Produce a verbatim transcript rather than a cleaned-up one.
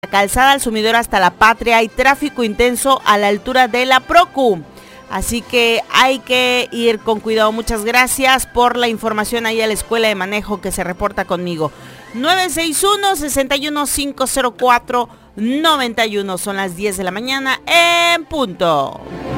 Calzada al Sumidero hasta La Patria hay tráfico intenso a la altura de la Procu. Así que hay que ir con cuidado. Muchas gracias por la información ahí a la Escuela de Manejo que se reporta conmigo. nueve seis uno, seis uno cinco cero cuatro, nueve uno. Son las diez de la mañana en punto.